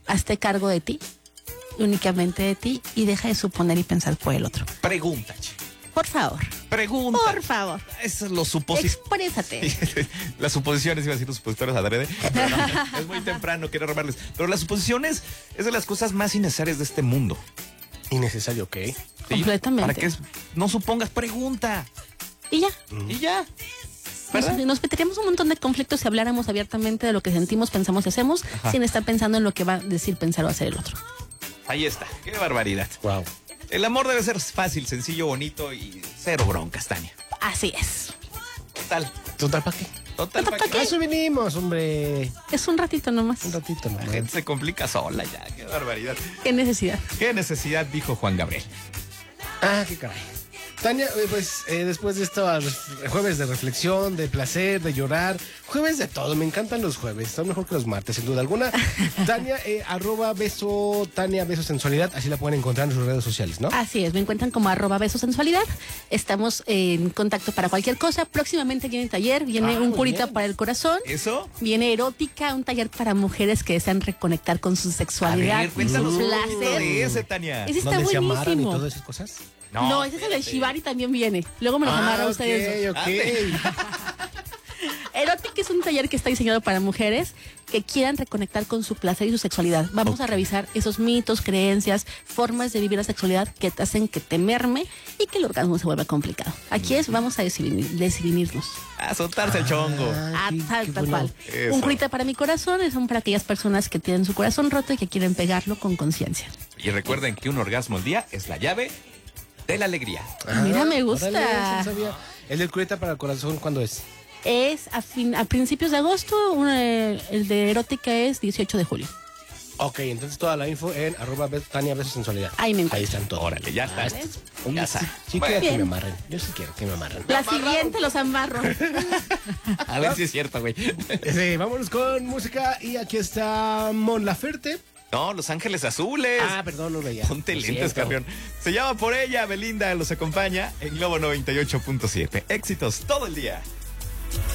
hazte cargo de ti, únicamente de ti, y deja de suponer y pensar por el otro. Pregunta, che. Por favor. Pregunta. Por favor. Eso es lo Exprésate. Las suposiciones, iba a decir los supositorios adrede. Pero no, es muy temprano, quiero robarles. Pero las suposiciones es de las cosas más innecesarias de este mundo. ¿Innecesario ok? ¿Sí? Completamente. Para que no supongas, pregunta. Y ya. Y ya. ¿Verdad? Nos meteríamos un montón de conflictos si habláramos abiertamente de lo que sentimos, pensamos y hacemos, sin estar pensando en lo que va a decir, pensar o hacer el otro. Ahí está. Qué barbaridad. Wow. El amor debe ser fácil, sencillo, bonito y cero broncas, Tania. Así es. ¿Total para qué? Total, ¿para A qué? eso vinimos, hombre. Es un ratito nomás. Un ratito La nomás. gente se complica sola ya. Qué barbaridad. ¿Qué necesidad? ¿Qué necesidad? Dijo Juan Gabriel. Ah, qué caray. Tania, pues después de estos jueves de reflexión, de placer, de llorar, jueves de todo, me encantan los jueves, son mejor que los martes, sin duda alguna. Tania, Tania Beso Sensualidad, así la pueden encontrar en sus redes sociales, ¿no? Así es, me encuentran como @besosensualidad. Estamos en contacto para cualquier cosa. Próximamente viene taller, viene un muy curita bien. para el corazón. ¿Eso? Viene erótica, un taller para mujeres que desean reconectar con su sexualidad, A ver, con cuéntanos su un placer. poquito de ese, Tania. Ese está Donde se amarran y buenísimo. todas esas cosas. No, ese es el de Shibari, también viene. Luego me los amarra a ustedes. Ok. Erótica es un taller que está diseñado para mujeres que quieran reconectar con su placer y su sexualidad. Vamos a revisar esos mitos, creencias, formas de vivir la sexualidad que te hacen que te merme y que el orgasmo se vuelva complicado. Aquí vamos a desinhibirnos. A soltarse el chongo. Tal bueno. cual. Eso. Un curita para mi corazón es para aquellas personas que tienen su corazón roto y que quieren pegarlo con conciencia. Y recuerden que un orgasmo al día es la llave de la alegría. Mira, me gusta. Órale, eso no sabía. El del curita para el corazón, ¿cuándo es? Es a principios de agosto, el de erótica es 18 de julio. Ok, entonces toda la info en @Tania Beso Sensualidad. Ahí me encuentro. Ahí están todos. Órale, ya está. Vale. Ya está. Sí Bueno, quiero que Bien. me amarren. Yo sí quiero que me amarren. La siguiente los amarro. a ver si es cierto, güey. Sí, vámonos con música y aquí está Mon Laferte. No, Los Ángeles Azules. Perdón, no veía. Ponte Lo lentes, siento. campeón. Se llama Por Ella, Belinda los acompaña en Globo 98.7. Éxitos todo el día.